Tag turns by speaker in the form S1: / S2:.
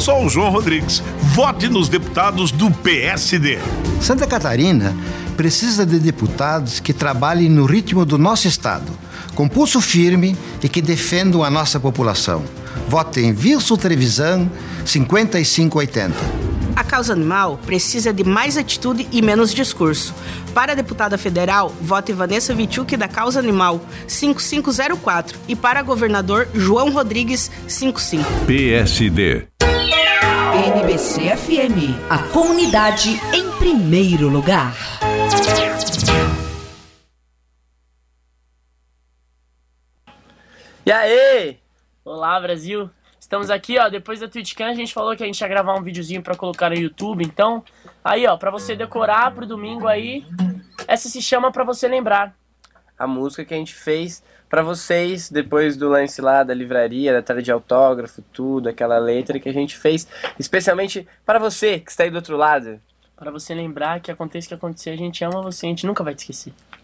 S1: sou o João Rodrigues. Vote nos deputados do PSD.
S2: Santa Catarina precisa de deputados que trabalhem no ritmo do nosso estado, com pulso firme e que defendam a nossa população. Vote em Wilson Trevisan 5580.
S3: A causa animal precisa de mais atitude e menos discurso. Para a deputada federal, vote Vanessa Vichuk da Causa Animal 5504 e para governador João Rodrigues 55.
S4: PSD.
S5: NBC FM, a comunidade em primeiro lugar.
S6: E aí? Olá, Brasil. Estamos aqui, ó, depois da TwitchCam a gente falou que a gente ia gravar um videozinho pra colocar no YouTube, então, aí, ó, pra você decorar pro domingo aí, essa se chama Pra Você Lembrar. A música que a gente fez pra vocês, depois do lance lá da livraria, da tela de autógrafo, tudo, aquela letra que a gente fez, especialmente para você que está aí do outro lado. Pra você lembrar que aconteça o que acontecer, a gente ama você, a gente nunca vai te esquecer.